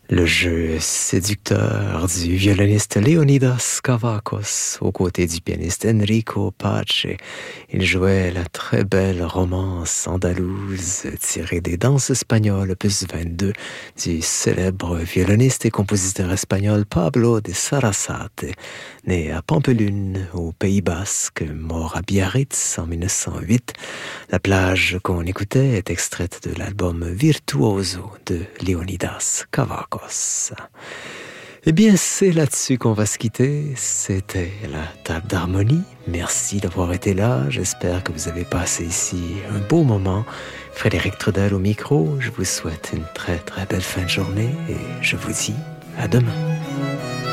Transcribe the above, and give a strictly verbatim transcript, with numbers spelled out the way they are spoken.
Le jeu séducteur du violoniste Leonidas Kavakos aux côtés du pianiste Enrico Pace. Il jouait la très belle romance andalouse tirée des danses espagnoles opus vingt-deux du célèbre violoniste et compositeur espagnol Pablo de Sarasate, né à Pampelune, au Pays Basque, mort à Biarritz en mille neuf cent huit. La plage qu'on écoutait est extraite de l'album Virtuoso de Leonidas Kavakos. Eh bien, c'est là-dessus qu'on va se quitter. C'était la table d'harmonie. Merci d'avoir été là. J'espère que vous avez passé ici un beau moment. Frédéric Trudel au micro. Je vous souhaite une très très belle fin de journée et je vous dis à demain.